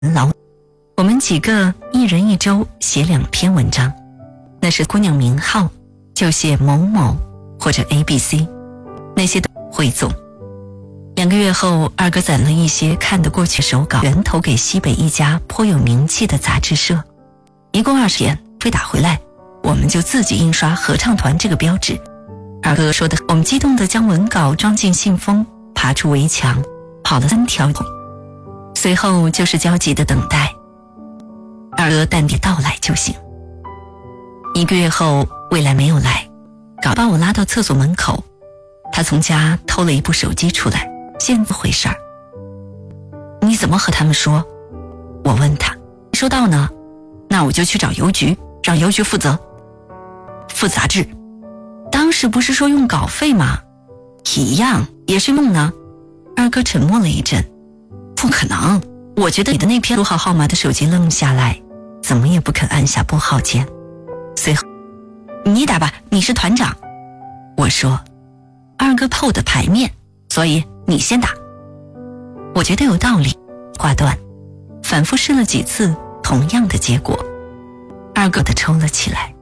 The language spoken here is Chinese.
劳。我们几个一人一周写2篇文章，那是姑娘名号就写某某或者 ABC， 那些都汇总。2个月后，二哥攒了一些看得过去手稿，全投给西北一家颇有名气的杂志社，一共20天，被打回来，我们就自己印刷合唱团这个标志。二哥说的，我们激动地将文稿装进信封，爬出围墙，跑了3条路，随后就是焦急的等待。二哥淡定到来就行。1个月后，未来没有来，把我拉到厕所门口，他从家偷了一部手机出来，现在回事儿。你怎么和他们说？我问他。收到呢，那我就去找邮局，让邮局负责杂志。当时不是说用稿费吗？一样，也是用呢。二哥沉默了一阵。不可能，我觉得你的那篇录好号码的手机愣下来，怎么也不肯按下拨号键。随后，你打吧，你是团长。我说，二哥后的牌面，所以你先打。我觉得有道理，挂断，反复试了几次，同样的结果，二哥的抽了起来。